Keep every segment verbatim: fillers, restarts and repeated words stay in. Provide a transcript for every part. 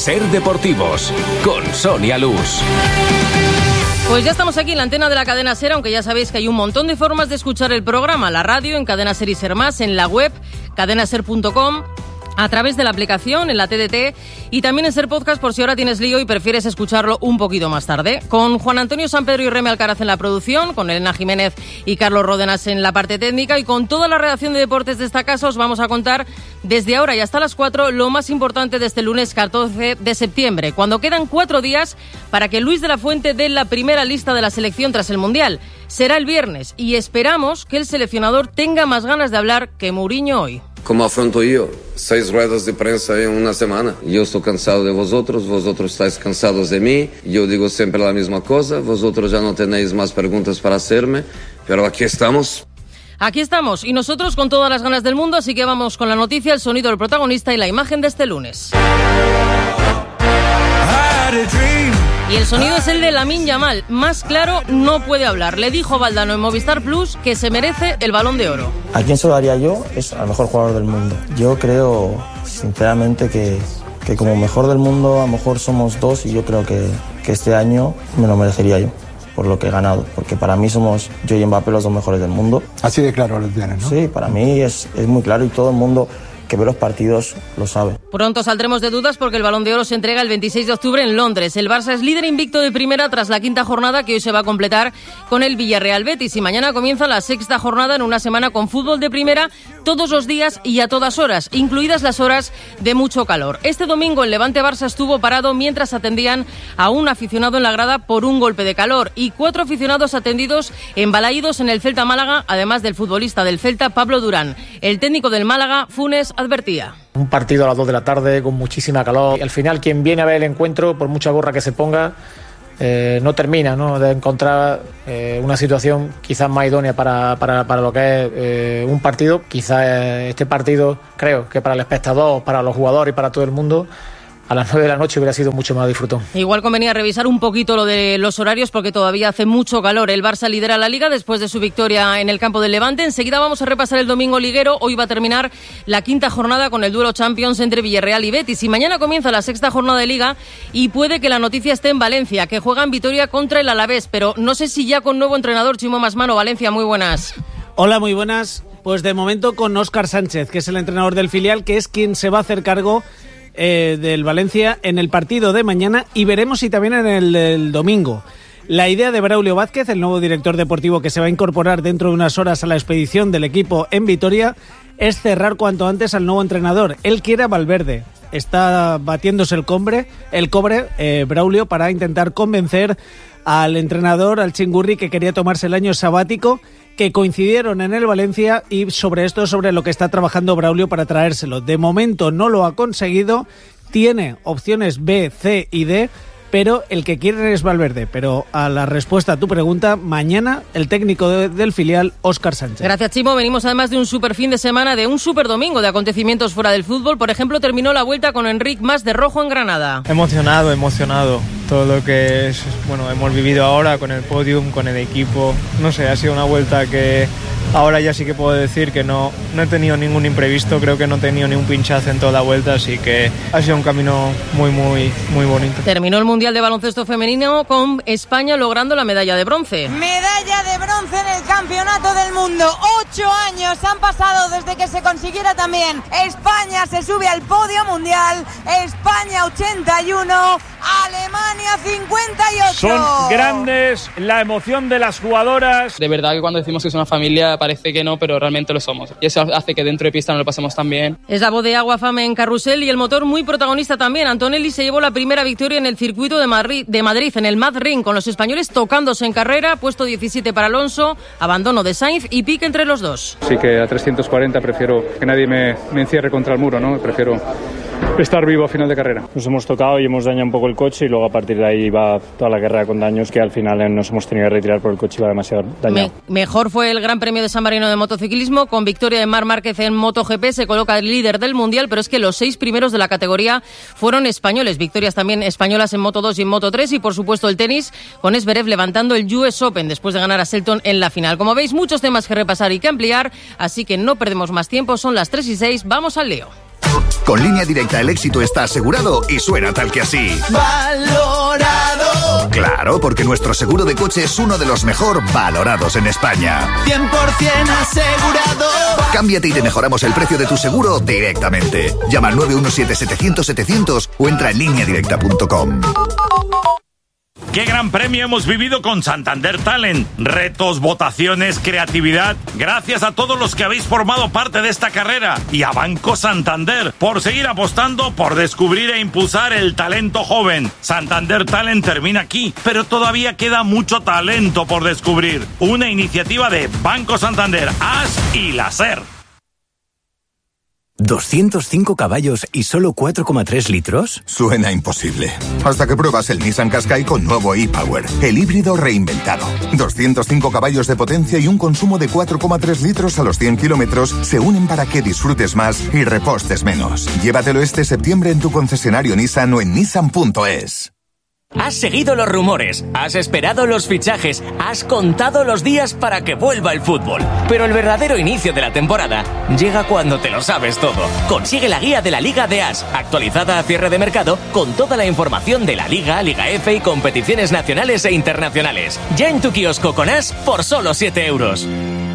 Ser Deportivos, con Sonia Luz. Pues ya estamos aquí en la antena de la cadena SER, aunque ya sabéis que hay un montón de formas de escuchar el programa, la radio, en Cadena SER y SER Más, en la web, cadena ser punto com, a través de la aplicación, en la T D T, y también en SER Podcast por si ahora tienes lío y prefieres escucharlo un poquito más tarde. Con Juan Antonio Sampedro y Reme Alcaraz en la producción, con Elena Jiménez y Carlos Ródenas en la parte técnica, y con toda la redacción de deportes de esta casa os vamos a contar desde ahora y hasta las cuatro lo más importante de este lunes catorce de septiembre, cuando quedan cuatro días para que Luis de la Fuente dé la primera lista de la selección tras el Mundial. Será el viernes y esperamos que el seleccionador tenga más ganas de hablar que Mourinho hoy. ¿Cómo afronto yo? Seis ruedas de prensa en una semana. Yo estoy cansado de vosotros, vosotros estáis cansados de mí. Yo digo siempre la misma cosa, vosotros ya no tenéis más preguntas para hacerme, pero aquí estamos. Aquí estamos, y nosotros con todas las ganas del mundo, así que vamos con la noticia, el sonido del protagonista y la imagen de este lunes. Y el sonido es el de Lamine Yamal. Más claro no puede hablar. Le dijo Valdano en Movistar Plus que se merece el Balón de Oro. ¿A quién se lo daría yo? Es al mejor jugador del mundo. Yo creo, sinceramente, que, que como mejor del mundo a lo mejor somos dos, y yo creo que, que este año me lo merecería yo, por lo que he ganado. Porque para mí somos yo y Mbappé los dos mejores del mundo. Así de claro lo tienes, ¿no? Sí, para mí es, es muy claro, y todo el mundo que ve los partidos lo sabe. Pronto saldremos de dudas porque el Balón de Oro se entrega el veintiséis de octubre en Londres. El Barça es líder invicto de primera tras la quinta jornada, que hoy se va a completar con el Villarreal Betis, y mañana comienza la sexta jornada en una semana con fútbol de primera todos los días y a todas horas, incluidas las horas de mucho calor. Este domingo el Levante Barça estuvo parado mientras atendían a un aficionado en la grada por un golpe de calor, y cuatro aficionados atendidos en Balaídos en el Celta Málaga, además del futbolista del Celta Pablo Durán. El técnico del Málaga, Funes, advertía. Un partido a las dos de la tarde con muchísima calor. Y al final quien viene a ver el encuentro, por mucha gorra que se ponga, eh, no termina, ¿no?, de encontrar eh, una situación quizás más idónea para, para, para lo que es eh, un partido. Quizás eh, este partido, creo que para el espectador, para los jugadores y para todo el mundo, a las nueve de la noche hubiera sido mucho más disfrutón. Igual convenía revisar un poquito lo de los horarios porque todavía hace mucho calor. El Barça lidera la Liga después de su victoria en el campo del Levante. Enseguida vamos a repasar el domingo liguero. Hoy va a terminar la quinta jornada con el duelo Champions entre Villarreal y Betis. Y mañana comienza la sexta jornada de Liga y puede que la noticia esté en Valencia, que juega en Vitoria contra el Alavés. Pero no sé si ya con nuevo entrenador. Chimo Masmano, Valencia, muy buenas. Hola, muy buenas. Pues de momento con Óscar Sánchez, que es el entrenador del filial, que es quien se va a hacer cargo Eh, del Valencia en el partido de mañana, y veremos si también en el del domingo. La idea de Braulio Vázquez, el nuevo director deportivo que se va a incorporar dentro de unas horas a la expedición del equipo en Vitoria, es cerrar cuanto antes al nuevo entrenador. Él quiere a Valverde. Está batiéndose el cobre, el cobre eh, Braulio, para intentar convencer al entrenador, al Chingurri, que quería tomarse el año sabático, que coincidieron en el Valencia, y sobre esto, sobre lo que está trabajando Braulio para traérselo. De momento no lo ha conseguido, tiene opciones B, C y D, pero el que quiere es Valverde. Pero a la respuesta a tu pregunta, mañana el técnico de, del filial, Óscar Sánchez. Gracias, Chimo. Venimos además de un super fin de semana, de un super domingo de acontecimientos fuera del fútbol. Por ejemplo, terminó la vuelta con Enric Mas de rojo en Granada. Emocionado, emocionado. Todo lo que es, bueno, hemos vivido ahora con el podium, con el equipo. No sé, ha sido una vuelta que ahora ya sí que puedo decir que no, no he tenido ningún imprevisto. Creo que no he tenido ni un pinchazo en toda la vuelta, así que ha sido un camino muy, muy, muy bonito. Terminó el Mundial de Baloncesto Femenino con España logrando la medalla de bronce. Medalla de bronce en el Campeonato del Mundo. Ocho años han pasado desde que se consiguiera también. España se sube al podio mundial. España ochenta y uno, Alemania cincuenta y ocho. Son grandes, la emoción de las jugadoras. De verdad que cuando decimos que es una familia parece que no, pero realmente lo somos. Y eso hace que dentro de pista nos lo pasemos tan bien. Es la voz de Agua Fame en carrusel y el motor muy protagonista también. Antonelli se llevó la primera victoria en el circuito de Madrid, de Madrid en el Mad Ring, con los españoles tocándose en carrera. Puesto diecisiete para Alonso, abandono de Sainz y pique entre los dos. Sí que a trescientos cuarenta prefiero que nadie me, me encierre contra el muro, ¿no? Prefiero estar vivo a final de carrera. Nos hemos tocado y hemos dañado un poco el coche, y luego a partir de ahí va toda la guerra con daños, que al final nos hemos tenido que retirar por el coche, iba demasiado dañado. Me, mejor fue el Gran Premio de San Marino de motociclismo, con victoria de Marc Márquez en MotoGP, se coloca el líder del Mundial, pero es que los seis primeros de la categoría fueron españoles. Victorias también españolas en Moto dos y en Moto tres, y por supuesto el tenis, con Zverev levantando el U S Open después de ganar a Selton en la final. Como veis, muchos temas que repasar y que ampliar, así que no perdemos más tiempo, son las tres y seis, vamos al lío. Con Línea Directa el éxito está asegurado y suena tal que así. ¡Valorado! Claro, porque nuestro seguro de coche es uno de los mejor valorados en España. cien por ciento asegurado. Cámbiate y te mejoramos el precio de tu seguro directamente. Llama al nueve uno siete setecientos setecientos o entra en línea directa punto com. ¡Qué gran premio hemos vivido con Santander Talent! Retos, votaciones, creatividad. Gracias a todos los que habéis formado parte de esta carrera y a Banco Santander por seguir apostando por descubrir e impulsar el talento joven. Santander Talent termina aquí, pero todavía queda mucho talento por descubrir. Una iniciativa de Banco Santander, A S y la SER. ¿doscientos cinco caballos y solo cuatro coma tres litros? Suena imposible. Hasta que pruebas el Nissan Qashqai con nuevo e-Power, el híbrido reinventado. doscientos cinco caballos de potencia y un consumo de cuatro coma tres litros a los cien kilómetros se unen para que disfrutes más y repostes menos. Llévatelo este septiembre en tu concesionario Nissan o en nissan punto es. Has seguido los rumores, has esperado los fichajes, has contado los días para que vuelva el fútbol. Pero el verdadero inicio de la temporada llega cuando te lo sabes todo. Consigue la guía de la Liga de A S, actualizada a cierre de mercado, con toda la información de la Liga, Liga F y competiciones nacionales e internacionales. Ya en tu kiosco con A S por solo siete euros.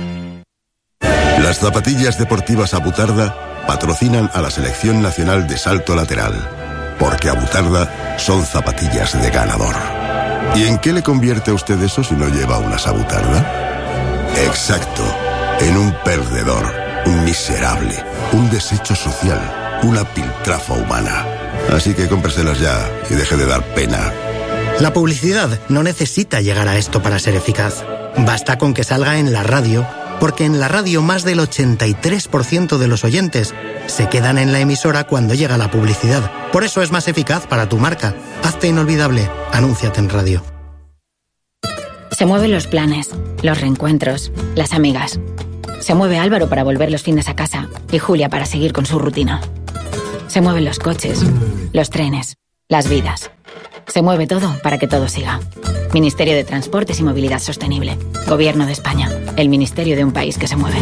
Las zapatillas deportivas Abutarda patrocinan a la Selección Nacional de Salto Lateral. Porque Abutarda son zapatillas de ganador. ¿Y en qué le convierte a usted eso si no lleva unas Abutarda? Exacto, en un perdedor, un miserable, un desecho social, una piltrafa humana. Así que cómpreselas ya y deje de dar pena. La publicidad no necesita llegar a esto para ser eficaz. Basta con que salga en la radio, porque en la radio más del ochenta y tres por ciento de los oyentes se quedan en la emisora cuando llega la publicidad. Por eso es más eficaz para tu marca. Hazte inolvidable. Anúnciate en radio. Se mueven los planes, los reencuentros, las amigas. Se mueve Álvaro para volver los fines a casa y Julia para seguir con su rutina. Se mueven los coches, los trenes, las vidas. Se mueve todo para que todo siga. Ministerio de Transportes y Movilidad Sostenible. Gobierno de España. El ministerio de un país que se mueve.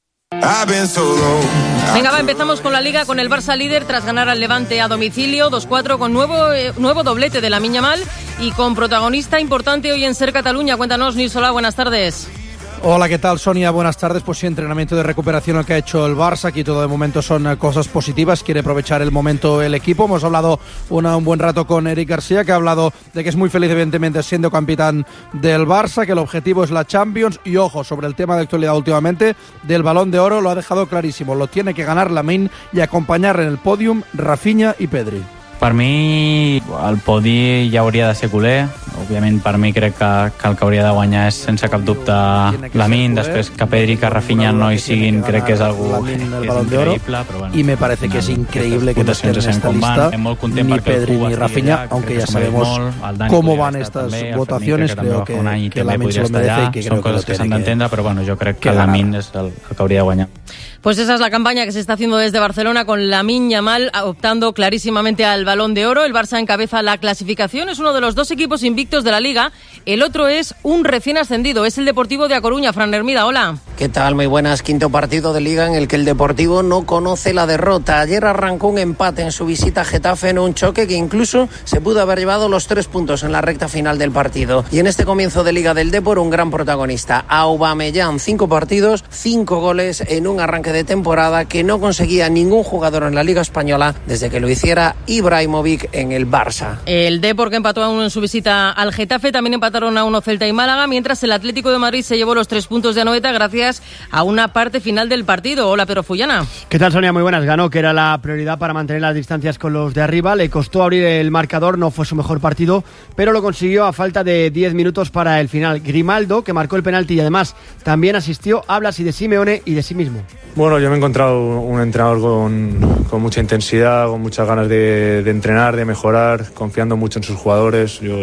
Venga, va, empezamos con la Liga, con el Barça líder tras ganar al Levante a domicilio dos cuatro con nuevo, eh, nuevo doblete de Lamine Yamal y con protagonista importante hoy en SER Cataluña. Cuéntanos, Nils Solà, buenas tardes. Hola, ¿qué tal, Sonia? Buenas tardes. Pues sí, entrenamiento de recuperación el que ha hecho el Barça. Aquí todo de momento son cosas positivas. Quiere aprovechar el momento el equipo. Hemos hablado una, un buen rato con Eric García, que ha hablado de que es muy feliz, evidentemente, siendo capitán del Barça, que el objetivo es la Champions. Y ojo, sobre el tema de actualidad últimamente, del Balón de Oro, lo ha dejado clarísimo. Lo tiene que ganar Lamine y acompañar en el podium Rafinha i Pedri. Per mi, el podi ja hauria de ser culer. Òbviament, per mi crec que, que el que hauria de guanyar és sense cap dubte Lamine. Després que Pedri i que Rafinha no hi siguin, crec que és algo que és increïble. Però bueno, y me parece que es increíble que no estén en esta lista ni Pedri ni Rafinha, aunque ya sabemos cómo van estas votaciones. Creo que, que Lamine se lo merece y que creo Són coses que s'han d'entendre, però bueno, jo crec que Lamine és el, el que hauria de guanyar. Pues esa es la campaña que se está haciendo desde Barcelona con Lamine Yamal optando clarísimamente al Balón de Oro. El Barça encabeza la clasificación, es uno de los dos equipos invictos de la Liga. El otro es un recién ascendido, es el Deportivo de A Coruña. Fran Hermida, hola. ¿Qué tal? Muy buenas. Quinto partido de Liga en el que el Deportivo no conoce la derrota. Ayer arrancó un empate en su visita a Getafe en un choque que incluso se pudo haber llevado los tres puntos en la recta final del partido. Y en este comienzo de Liga del Depor, un gran protagonista, Aubameyang. Cinco partidos, cinco goles en un arranque de temporada que no conseguía ningún jugador en la Liga Española desde que lo hiciera Ibrahimovic en el Barça. El Depor, que empató a uno en su visita al Getafe, también empataron a uno Celta y Málaga, mientras el Atlético de Madrid se llevó los tres puntos de Anoeta gracias a una parte final del partido. Hola, Pedro Fullana. ¿Qué tal, Sonia? Muy buenas. Ganó, que era la prioridad para mantener las distancias con los de arriba. Le costó abrir el marcador, no fue su mejor partido, pero lo consiguió a falta de diez minutos para el final. Grimaldo, que marcó el penalti y además también asistió, habla así de Simeone y de sí mismo. Bueno, yo me he encontrado un entrenador con, con mucha intensidad, con muchas ganas de, de entrenar, de mejorar, confiando mucho en sus jugadores. Yo la verdad que estoy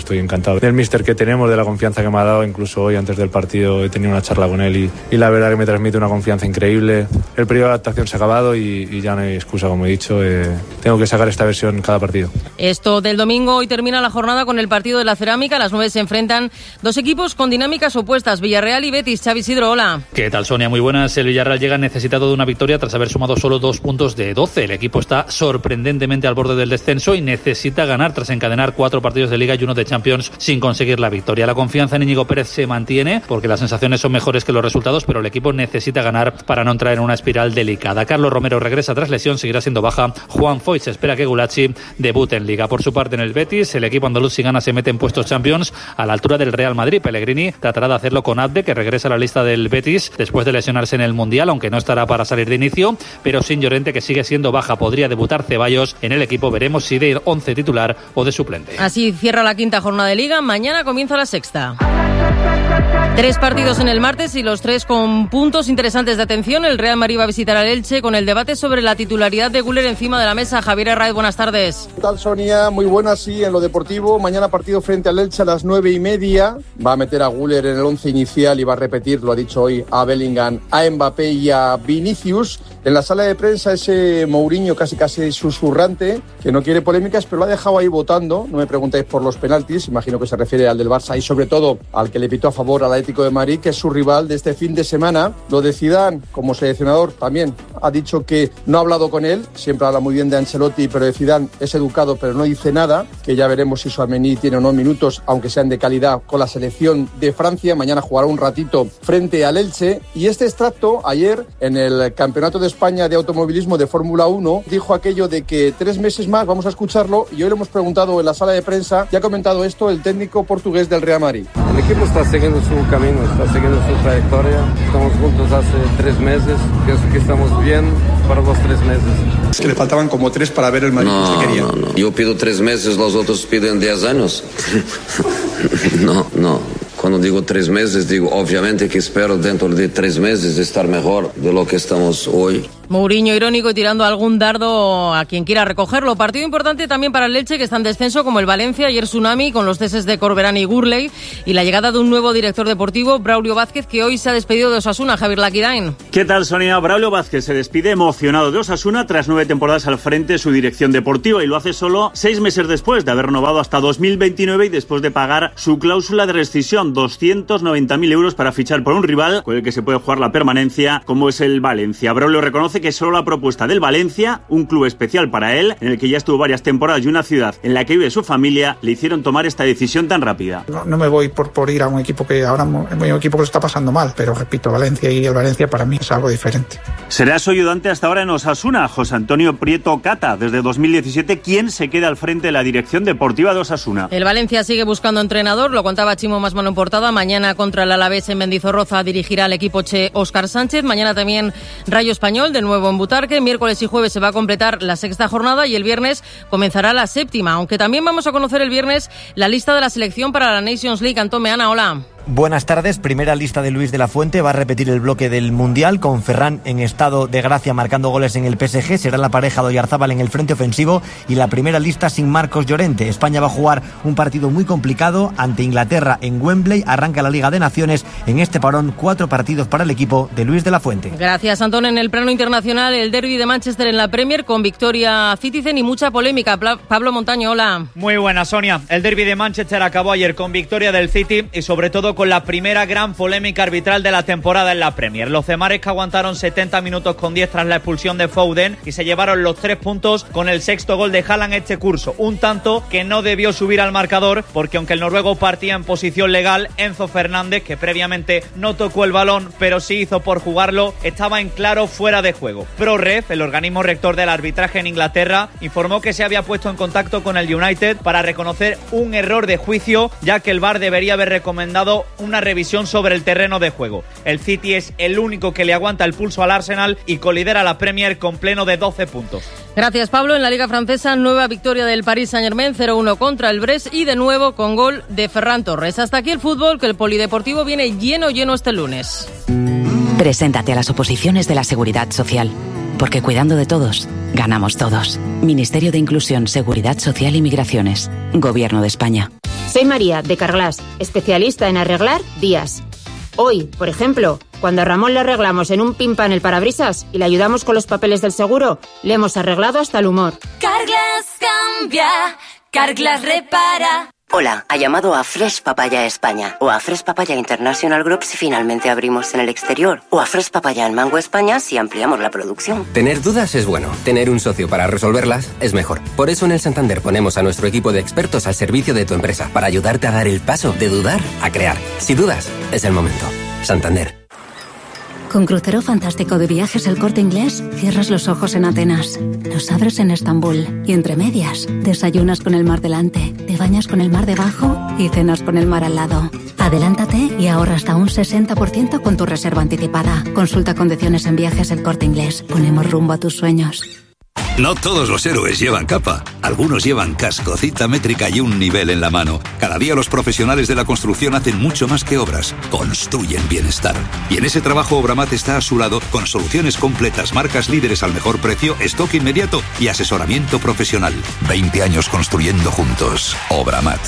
estoy encantado del míster que tenemos, de la confianza que me ha dado. Incluso hoy antes del partido he tenido una charla con él y, y la verdad que me transmite una confianza increíble. El periodo de adaptación se ha acabado y, y ya no hay excusa, como he dicho. Eh, tengo que sacar esta versión en cada partido. Esto del domingo, hoy termina la jornada con el partido de la Cerámica. A las nueve se enfrentan dos equipos con dinámicas opuestas, Villarreal y Betis. Xavi Isidro, hola. ¿Qué tal, Sonia? Muy buenas. El Villarreal llega necesitado de una victoria tras haber sumado solo dos puntos de doce. El equipo está sorprendentemente al borde del descenso y necesita ganar tras encadenar cuatro partidos de Liga y uno de Champions sin conseguir la victoria. La confianza en Íñigo Pérez se mantiene porque las sensaciones son mejores que los resultados, pero el equipo necesita ganar para no entrar en una espiral delicada. Carlos Romero regresa tras lesión, seguirá siendo baja. Juan Foyt se espera que Gulacsi debute en Liga. Por su parte, en el Betis, el equipo andaluz, si gana, se mete en puestos Champions a la altura del Real Madrid. Pellegrini tratará de hacerlo con Abde, que regresa a la lista del Betis después de lesionarse en el Mundial, aunque no estará para salir de inicio, pero sin Llorente, que sigue siendo baja. Podría debutar Ceballos en el equipo. Veremos si de once titular o de suplente. Así cierra la quinta jornada de Liga. Mañana comienza la sexta. Tres partidos en el martes y los tres con puntos interesantes de atención. El Real Madrid va a visitar al Elche con el debate sobre la titularidad de Güler encima de la mesa. Javier Herraiz, buenas tardes. ¿Qué tal, Sonia? Muy buenas, sí, en lo deportivo. Mañana partido frente al Elche a las nueve y media. Va a meter a Güler en el once inicial y va a repetir, lo ha dicho hoy, a Bellingham, a Mbappé y a Vinicius. En la sala de prensa ese Mourinho casi casi susurrante, que no quiere polémicas, pero lo ha dejado ahí votando. No me preguntéis por los penaltis, imagino que se refiere al del Barça y sobre todo al que le pitó a favor al Atlético de Madrid, que es su rival de este fin de semana. Lo de Zidane, como seleccionador, también ha dicho que no ha hablado con él. Siempre habla muy bien de Ancelotti, pero de Zidane es educado, pero no dice nada. Que ya veremos si Tchouaméni tiene o no minutos, aunque sean de calidad, con la selección de Francia. Mañana jugará un ratito frente al Elche. Y este extracto, ayer, en el Campeonato de España de Automovilismo de Fórmula uno, dijo aquello de que tres meses más, vamos a escucharlo, y hoy le hemos preguntado en la sala de prensa, y ha comentado esto el técnico portugués del Real Madrid. El equipo está siguiendo su camino, está siguiendo su trayectoria. Estamos juntos hace tres meses, pienso que estamos bien para los tres meses. Es que le faltaban como tres para ver el Madrid no, que usted quería. No, no. Yo pido tres meses, los otros piden diez años. no, no. Cuando digo tres meses, digo obviamente que espero dentro de tres meses estar mejor de lo que estamos hoy. Mourinho irónico y tirando algún dardo a quien quiera recogerlo. Partido importante también para el Elche, que está en descenso, como el Valencia. Ayer tsunami con los ceses de Corberán y Gurley y la llegada de un nuevo director deportivo, Braulio Vázquez, que hoy se ha despedido de Osasuna. Javier Laquirain. ¿Qué tal, Sonia? Braulio Vázquez se despide emocionado de Osasuna tras nueve temporadas al frente de su dirección deportiva y lo hace solo seis meses después de haber renovado hasta dos mil veintinueve y después de pagar su cláusula de rescisión, doscientos noventa mil euros para fichar por un rival con el que se puede jugar la permanencia, como es el Valencia. Braulio reconoce que solo la propuesta del Valencia, un club especial para él, en el que ya estuvo varias temporadas y una ciudad en la que vive su familia, le hicieron tomar esta decisión tan rápida. No, no me voy por, por ir a un equipo que ahora un equipo que lo está pasando mal, pero repito, Valencia y el Valencia para mí es algo diferente. Será su ayudante hasta ahora en Osasuna, José Antonio Prieto Cata, desde dos mil diecisiete, quien se queda al frente de la dirección deportiva de Osasuna. El Valencia sigue buscando entrenador, lo contaba Chimo Masmano en portada. Mañana contra el Alavés en Mendizorroza dirigirá al equipo che Óscar Sánchez. Mañana también Rayo Español, de nuevo en Butarque. Miércoles y jueves se va a completar la sexta jornada y el viernes comenzará la séptima. Aunque también vamos a conocer el viernes la lista de la selección para la Nations League. Antón Meana, hola. Buenas tardes. Primera lista de Luis de la Fuente. Va a repetir el bloque del Mundial con Ferran en estado de gracia marcando goles en el P S G. Será la pareja de Oyarzábal en el frente ofensivo y la primera lista sin Marcos Llorente. España va a jugar un partido muy complicado ante Inglaterra en Wembley. Arranca la Liga de Naciones. En este parón, cuatro partidos para el equipo de Luis de la Fuente. Gracias, Antón. En el plano internacional, el derbi de Manchester en la Premier con victoria Citizen y mucha polémica. Pablo Montaño, hola. Muy buena, Sonia. El derbi de Manchester acabó ayer con victoria del City y sobre todo con la primera gran polémica arbitral de la temporada en la Premier. Los cemares que aguantaron setenta minutos con diez tras la expulsión de Foden y se llevaron los tres puntos con el sexto gol de Haaland este curso. Un tanto que no debió subir al marcador porque aunque el noruego partía en posición legal, Enzo Fernández, que previamente no tocó el balón pero sí hizo por jugarlo, estaba en claro fuera de juego. ProRef, el organismo rector del arbitraje en Inglaterra, informó que se había puesto en contacto con el United para reconocer un error de juicio, ya que el V A R debería haber recomendado una revisión sobre el terreno de juego. El City es el único que le aguanta el pulso al Arsenal y colidera la Premier con pleno de doce puntos. Gracias, Pablo. En la Liga Francesa, nueva victoria del Paris Saint-Germain, cero uno contra el Brest y de nuevo con gol de Ferran Torres. Hasta aquí el fútbol, que el polideportivo viene lleno, lleno este lunes. Preséntate a las oposiciones de la Seguridad Social, porque cuidando de todos, ganamos todos. Ministerio de Inclusión, Seguridad Social y Migraciones. Gobierno de España. Soy María, de Carglass, especialista en arreglar días. Hoy, por ejemplo, cuando a Ramón le arreglamos en un pin pan el parabrisas y le ayudamos con los papeles del seguro, le hemos arreglado hasta el humor. Carglass cambia, Carglass repara. Hola, ha llamado a Fresh Papaya España o a Fresh Papaya International Group si finalmente abrimos en el exterior o a Fresh Papaya en Mango España si ampliamos la producción. Tener dudas es bueno, tener un socio para resolverlas es mejor. Por eso en el Santander ponemos a nuestro equipo de expertos al servicio de tu empresa para ayudarte a dar el paso de dudar a crear. Si dudas, es el momento. Santander. Con Crucero Fantástico de Viajes El Corte Inglés, cierras los ojos en Atenas, los abres en Estambul y entre medias, desayunas con el mar delante, te bañas con el mar debajo y cenas con el mar al lado. Adelántate y ahorra hasta un sesenta por ciento con tu reserva anticipada. Consulta condiciones en Viajes El Corte Inglés. Ponemos rumbo a tus sueños. No todos los héroes llevan capa. Algunos llevan casco, cita métrica y un nivel en la mano. Cada día los profesionales de la construcción hacen mucho más que obras. Construyen bienestar. Y en ese trabajo Obramat está a su lado con soluciones completas, marcas líderes al mejor precio, stock inmediato y asesoramiento profesional. veinte años construyendo juntos. Obramat.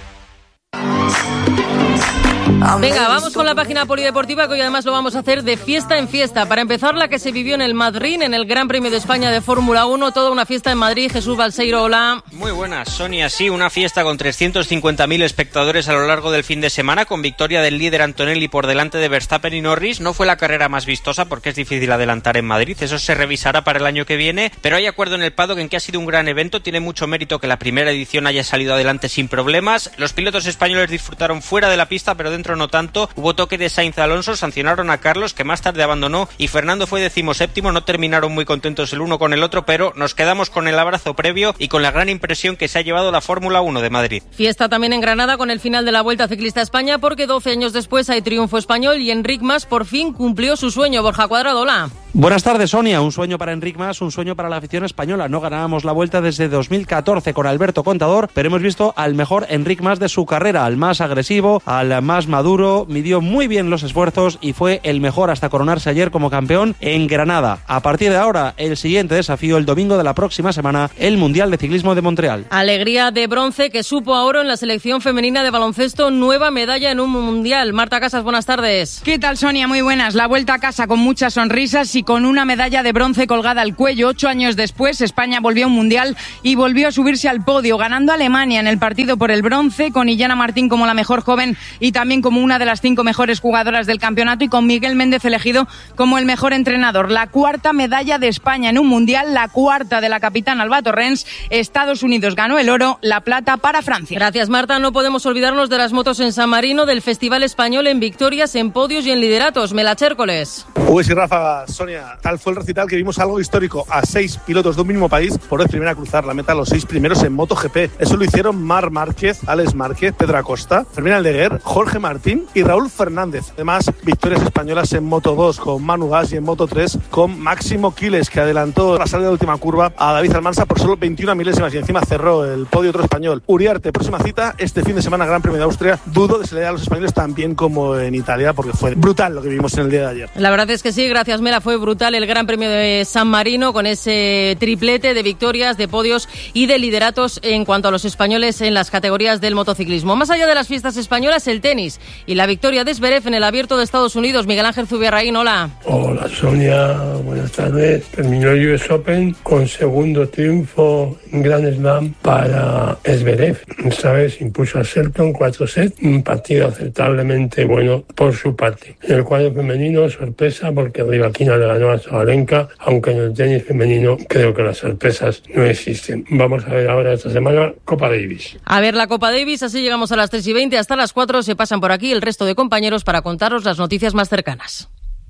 Venga, vamos con la página polideportiva, que hoy además lo vamos a hacer de fiesta en fiesta. Para empezar, la que se vivió en el Madrid, en el Gran Premio de España de Fórmula uno, toda una fiesta en Madrid. Jesús Balseiro, hola. Muy buenas, Sonia. Sí, una fiesta con trescientos cincuenta mil espectadores a lo largo del fin de semana, con victoria del líder Antonelli por delante de Verstappen y Norris. No fue la carrera más vistosa porque es difícil adelantar en Madrid, eso se revisará para el año que viene, pero hay acuerdo en el paddock en que ha sido un gran evento. Tiene mucho mérito que la primera edición haya salido adelante sin problemas. Los pilotos españoles disfrutaron fuera de la pista, pero dentro no tanto. Hubo toque de Sainz Alonso, sancionaron a Carlos, que más tarde abandonó, y Fernando fue decimoséptimo. No terminaron muy contentos el uno con el otro, pero nos quedamos con el abrazo previo y con la gran impresión que se ha llevado la Fórmula uno de Madrid. Fiesta también en Granada con el final de la Vuelta Ciclista a España, porque doce años después hay triunfo español y Enric Mas por fin cumplió su sueño. Borja Cuadrado, hola. Buenas tardes, Sonia. Un sueño para Enric Mas, un sueño para la afición española. No ganábamos la Vuelta desde dos mil catorce con Alberto Contador, pero hemos visto al mejor Enric Mas de su carrera, al más agresivo, al más maduro. Midió muy bien los esfuerzos y fue el mejor hasta coronarse ayer como campeón en Granada. A partir de ahora, el siguiente desafío, el domingo de la próxima semana, el Mundial de Ciclismo de Montreal. Alegría de bronce que supo a oro en la selección femenina de baloncesto, nueva medalla en un Mundial. Marta Casas, buenas tardes. ¿Qué tal, Sonia? Muy buenas. La vuelta a casa con muchas sonrisas y con una medalla de bronce colgada al cuello. Ocho años después, España volvió a un Mundial y volvió a subirse al podio, ganando a Alemania en el partido por el bronce, con Illana Martín como la mejor joven y también como una de las cinco mejores jugadoras del campeonato, y con Miguel Méndez elegido como el mejor entrenador. La cuarta medalla de España en un Mundial, la cuarta de la capitana Alba Torrens. Estados Unidos ganó el oro, la plata para Francia. Gracias, Marta. No podemos olvidarnos de las motos en San Marino, del Festival Español en victorias, en podios y en lideratos. Mela Chércoles. Uy, sí, Rafa, Sonia, tal fue el recital que vimos algo histórico. A seis pilotos de un mismo país por vez primera a cruzar la meta, los seis primeros en MotoGP. Eso lo hicieron Marc Márquez, Alex Márquez, Pedro Acosta, Fermín Aldeguer, Jorge Martín y Raúl Fernández. Además, victorias españolas en Moto dos con Manu Gas y en Moto tres con Máximo Quiles, que adelantó la salida de última curva a David Almansa por solo veintiuna milésimas y encima cerró el podio otro español. Uriarte, próxima cita este fin de semana, Gran Premio de Austria. Dudo de si le da a los españoles tan bien como en Italia, porque fue brutal lo que vimos en el día de ayer. La verdad es que sí, gracias Mela, fue brutal el Gran Premio de San Marino, con ese triplete de victorias, de podios y de lideratos en cuanto a los españoles en las categorías del motociclismo. Más allá de las fiestas españolas, el tenis y la victoria de Zverev en el Abierto de Estados Unidos. Miguel Ángel Zubiarraín, hola. Hola, Sonia, buenas tardes. Terminó el U S Open con segundo triunfo en Grand Slam para Zverev. Esta vez impuso a Shelton cuatro sets, un partido aceptablemente bueno por su parte. En el cuadro femenino, sorpresa, porque Rybakina le ganó a Sabalenka, aunque en el tenis femenino creo que las sorpresas no existen. Vamos a ver ahora esta semana Copa Davis. A ver la Copa Davis, así llegamos a las tres y veinte, hasta las cuatro se pasan por aquí el resto de compañeros para contaros las noticias más cercanas.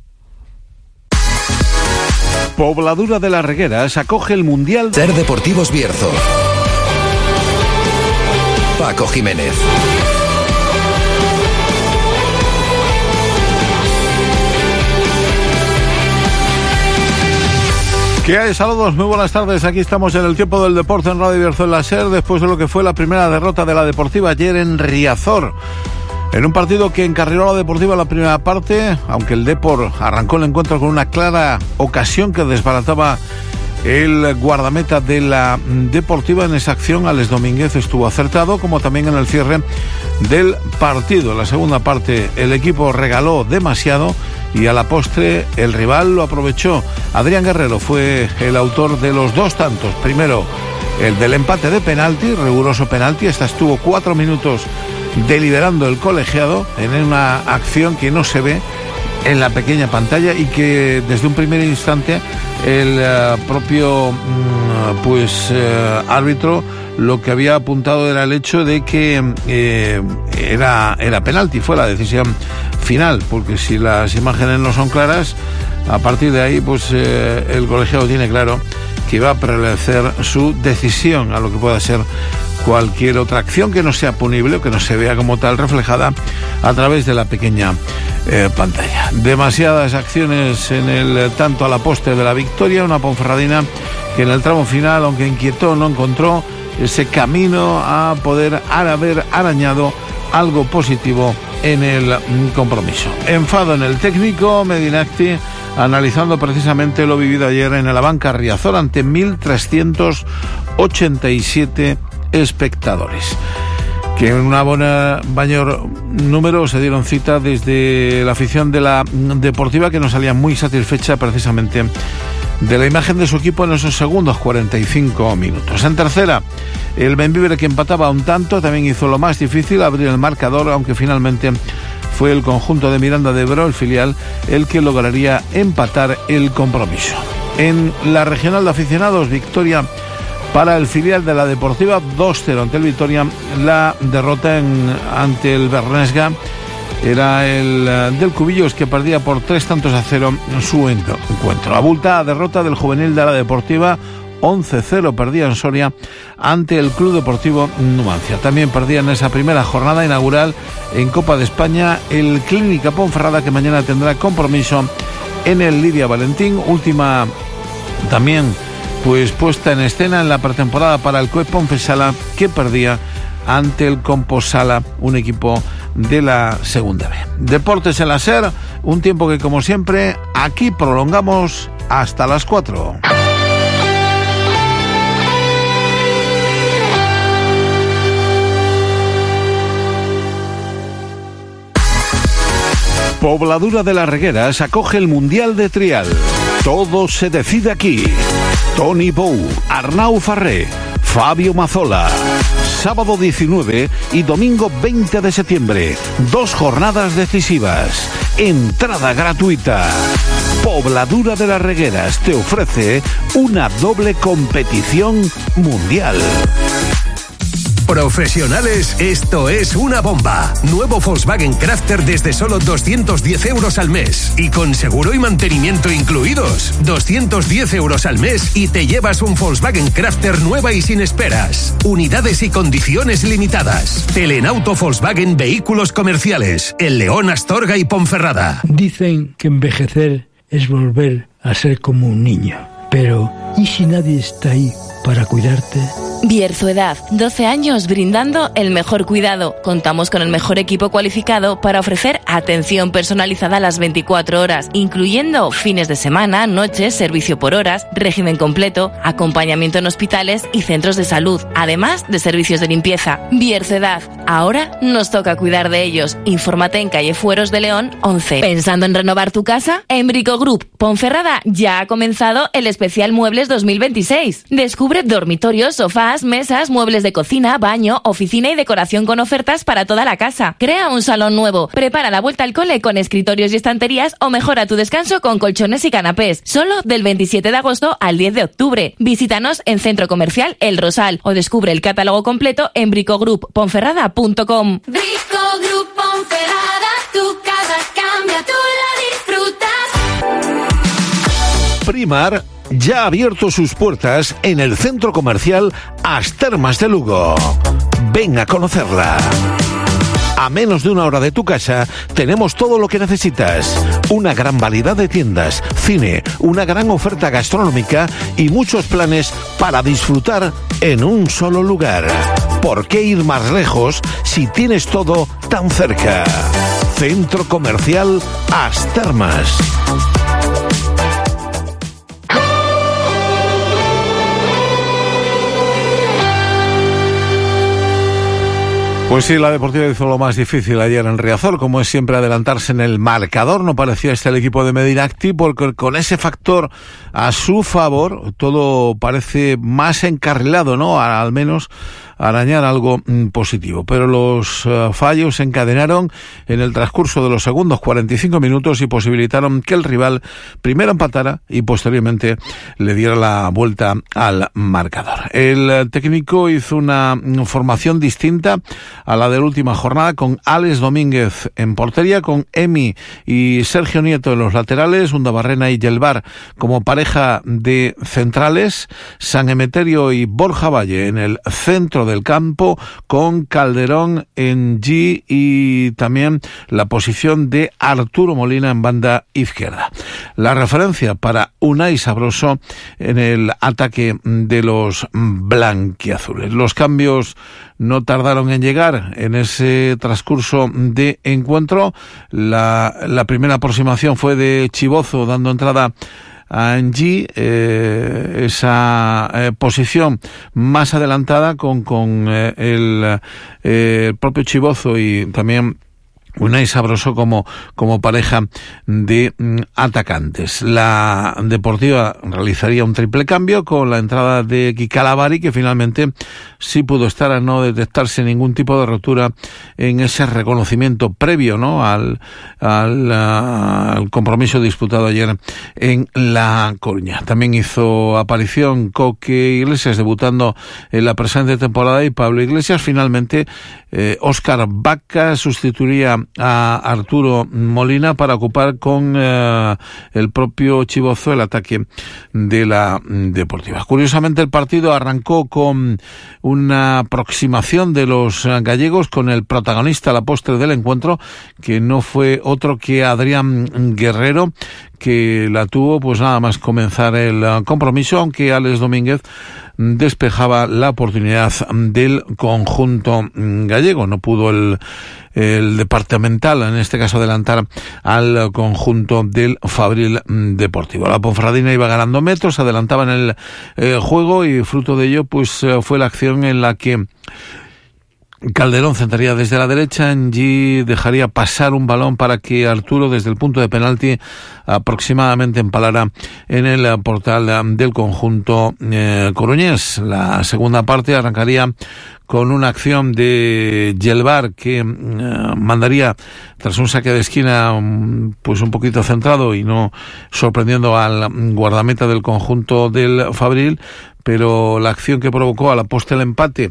Pobladura de las Regueras acoge el Mundial Ser Deportivos Bierzo. Paco Jiménez. ¿Qué hay? Saludos, muy buenas tardes. Aquí estamos en el tiempo del deporte en Radio Bierzo en la SER, después de lo que fue la primera derrota de la Deportiva ayer en Riazor. En un partido que encarriló a la Deportiva en la primera parte, aunque el Depor arrancó el encuentro con una clara ocasión que desbarataba el guardameta de la Deportiva. En esa acción, Alex Domínguez estuvo acertado, como también en el cierre del partido. En la segunda parte, el equipo regaló demasiado y a la postre el rival lo aprovechó. Adrián Guerrero fue el autor de los dos tantos. Primero, el del empate de penalti, riguroso penalti. Esta estuvo cuatro minutos deliberando el colegiado en una acción que no se ve en la pequeña pantalla y que desde un primer instante el uh, propio um, pues uh, árbitro lo que había apuntado era el hecho de que eh, era, era penalti. Fue la decisión final, porque si las imágenes no son claras, a partir de ahí pues eh, el colegiado tiene claro que va a prevalecer su decisión a lo que pueda ser cualquier otra acción que no sea punible o que no se vea como tal reflejada a través de la pequeña eh, pantalla. Demasiadas acciones en el tanto a la poste de la victoria, una Ponferradina que en el tramo final, aunque inquietó, no encontró ese camino a poder haber arañado algo positivo en el compromiso. Enfado en el técnico Medinacti, analizando precisamente lo vivido ayer en el Abanca Riazor ante mil trescientos ochenta y siete espectadores, que en una buena mayor número se dieron cita desde la afición de la Deportiva, que no salía muy satisfecha precisamente de la imagen de su equipo en esos segundos cuarenta y cinco minutos. En tercera, el Bembibre, que empataba un tanto, también hizo lo más difícil, abrir el marcador, aunque finalmente fue el conjunto de Miranda de Ebro, el filial, el que lograría empatar el compromiso. En la regional de aficionados, victoria para el filial de la Deportiva, dos cero ante el Vitoria. La derrota en, ante el Bernesga era el uh, del Cubillos, que perdía por tres tantos a cero su encuentro. Abultada derrota del juvenil de la Deportiva, once cero perdía en Soria ante el Club Deportivo Numancia. También perdía en esa primera jornada inaugural en Copa de España el Clínica Ponferrada, que mañana tendrá compromiso en el Lidia Valentín. Última también pues puesta en escena en la pretemporada para el C U E Ponfesala, que perdía ante el Composala, un equipo de la Segunda B. Deportes en la SER, un tiempo que, como siempre, aquí prolongamos hasta las cuatro. Pobladura de las Regueras acoge el Mundial de Trial. Todo se decide aquí. Tony Bou, Arnau Farré, Fabio Mazzola. Sábado diecinueve y domingo veinte de septiembre. Dos jornadas decisivas. Entrada gratuita. Pobladura de las Regueras te ofrece una doble competición mundial. Profesionales, esto es una bomba. Nuevo Volkswagen Crafter desde solo doscientos diez euros al mes. Y con seguro y mantenimiento incluidos. doscientos diez euros al mes y te llevas un Volkswagen Crafter nueva y sin esperas. Unidades y condiciones limitadas. Telenauto Volkswagen Vehículos Comerciales. El León, Astorga y Ponferrada. Dicen que envejecer es volver a ser como un niño. Pero, ¿y si nadie está ahí para cuidarte? Bierzo-Edad, doce años brindando el mejor cuidado. Contamos con el mejor equipo cualificado para ofrecer atención personalizada a las veinticuatro horas, incluyendo fines de semana, noches, servicio por horas, régimen completo, acompañamiento en hospitales y centros de salud, además de servicios de limpieza. Bierzo-Edad, ahora nos toca cuidar de ellos. Infórmate en calle Fueros de León once. ¿Pensando en renovar tu casa? En Brico Group Ponferrada ya ha comenzado el especial Muebles dos mil veintiséis. Descubre dormitorios, sofás, mesas, muebles de cocina, baño, oficina y decoración con ofertas para toda la casa. Crea un salón nuevo, prepara la vuelta al cole con escritorios y estanterías o mejora tu descanso con colchones y canapés. Solo del veintisiete de agosto al diez de octubre. Visítanos en Centro Comercial El Rosal o descubre el catálogo completo en bricogroup ponferrada punto com. Brico Group Ponferrada, tu casa cambia, tú la disfrutas. Primar ya ha abierto sus puertas en el centro comercial As Termas de Lugo. Ven a conocerla. A menos de una hora de tu casa tenemos todo lo que necesitas. Una gran variedad de tiendas, cine, una gran oferta gastronómica y muchos planes para disfrutar en un solo lugar. ¿Por qué ir más lejos si tienes todo tan cerca? Centro Comercial As Termas. Pues sí, la Deportiva hizo lo más difícil ayer en Riazor, como es siempre adelantarse en el marcador. No parecía este el equipo de Medinacti, porque con ese factor a su favor todo parece más encarrilado, ¿no? Al menos arañar algo mm, positivo. Pero los uh, fallos se encadenaron en el transcurso de los segundos cuarenta y cinco minutos y posibilitaron que el rival primero empatara y posteriormente le diera la vuelta al marcador. El uh, técnico hizo una mm, formación distinta a la de la última jornada, con Alex Domínguez en portería, con Emi y Sergio Nieto en los laterales, Undabarrena y Yelvar como pareja de centrales, San Emeterio y Borja Valle en el centro del campo, con Calderón en G y también la posición de Arturo Molina en banda izquierda. La referencia para Unai Sabroso en el ataque de los blanquiazules. Los cambios no tardaron en llegar en ese transcurso de encuentro. La, la primera aproximación fue de Chibozo, dando entrada a Angie, eh, esa eh, posición más adelantada con, con eh, el, eh, el propio Chibozo y también Unai Sabroso como, como pareja de mm, atacantes. La Deportiva realizaría un triple cambio con la entrada de Kikalavari, que finalmente sí pudo estar a no detectarse ningún tipo de rotura en ese reconocimiento previo, ¿no? al, al, uh, al compromiso disputado ayer en La Coruña. También hizo aparición Coque Iglesias, debutando en la presente temporada, y Pablo Iglesias. Finalmente, eh, Óscar Vaca sustituiría a Arturo Molina para ocupar con eh, el propio Chibozo el ataque de la Deportiva. Curiosamente, el partido arrancó con una aproximación de los gallegos, con el protagonista a la postre del encuentro, que no fue otro que Adrián Guerrero, que la tuvo pues nada más comenzar el compromiso, aunque Alex Domínguez despejaba la oportunidad del conjunto gallego. No pudo el, el departamental, en este caso, adelantar al conjunto del Fabril Deportivo. La Ponferradina iba ganando metros, adelantaba en el eh, juego, y fruto de ello pues fue la acción en la que Calderón centraría desde la derecha, Angie dejaría pasar un balón para que Arturo, desde el punto de penalti, aproximadamente empalara en el portal del conjunto eh, coruñés. La segunda parte arrancaría con una acción de Yelvar que eh, mandaría, tras un saque de esquina pues un poquito centrado y no sorprendiendo al guardameta del conjunto del Fabril, pero la acción que provocó a la postre el empate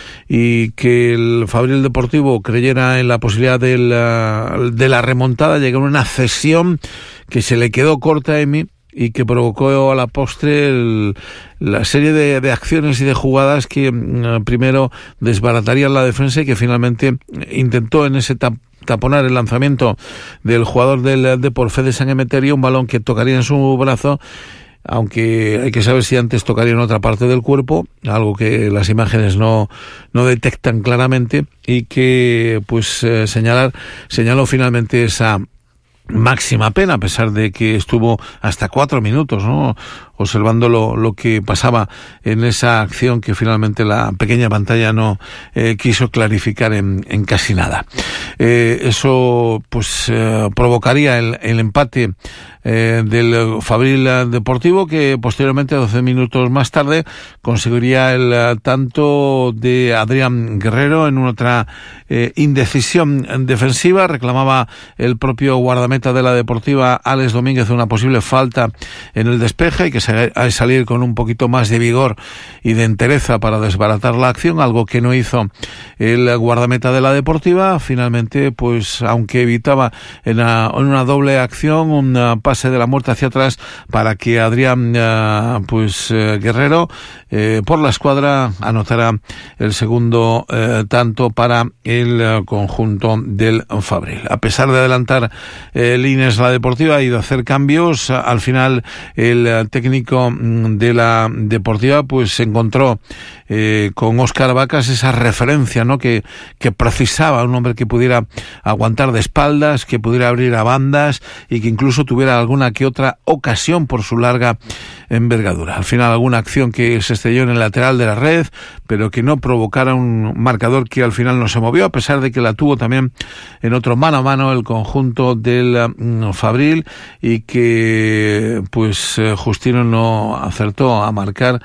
y que el Fabril Deportivo creyera en la posibilidad de la, de la remontada, llegó una cesión que se le quedó corta a Emi y que provocó a la postre el, la serie de, de acciones y de jugadas que uh, primero desbaratarían la defensa y que finalmente intentó en ese tap taponar el lanzamiento del jugador del Depor, Fede San Emeterio, un balón que tocaría en su brazo, aunque hay que saber si antes tocaría en otra parte del cuerpo, algo que las imágenes no, no detectan claramente, y que pues eh, señalar, señaló finalmente esa máxima pena, a pesar de que estuvo hasta cuatro minutos, ¿no?, observando lo, lo que pasaba en esa acción que finalmente la pequeña pantalla no eh, quiso clarificar en, en casi nada. Eh, eso pues eh, provocaría el, el empate eh, del Fabril Deportivo, que posteriormente, doce minutos más tarde, conseguiría el uh, tanto de Adrián Guerrero en otra eh, indecisión defensiva. Reclamaba el propio guardameta de la Deportiva, Alex Domínguez, una posible falta en el despeje y que a salir con un poquito más de vigor y de entereza para desbaratar la acción, algo que no hizo el guardameta de la Deportiva. Finalmente, pues aunque evitaba en una, en una doble acción un pase de la muerte hacia atrás para que Adrián uh, pues uh, Guerrero eh, por la escuadra anotara el segundo eh, tanto para el uh, conjunto del Fabril. A pesar de adelantar eh, líneas la Deportiva y de hacer cambios, al final el uh, técnico de la Deportiva pues se encontró eh, con Óscar Vacas esa referencia, ¿no? Que, que precisaba un hombre que pudiera aguantar de espaldas, que pudiera abrir a bandas y que incluso tuviera alguna que otra ocasión por su larga envergadura. Al final alguna acción que se estrelló en el lateral de la red, pero que no provocara un marcador que al final no se movió, a pesar de que la tuvo también en otro mano a mano el conjunto del um, Fabril, y que pues eh, Justino no acertó a marcar